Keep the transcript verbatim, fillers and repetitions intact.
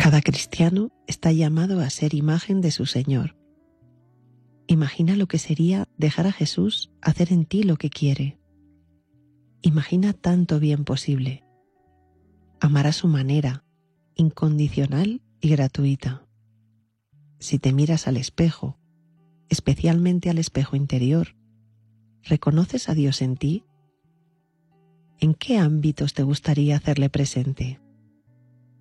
Cada cristiano está llamado a ser imagen de su Señor. Imagina lo que sería dejar a Jesús hacer en ti lo que quiere. Imagina tanto bien posible. Amar a su manera, incondicional y gratuita. Si te miras al espejo, especialmente al espejo interior, ¿reconoces a Dios en ti? ¿En qué ámbitos te gustaría hacerle presente?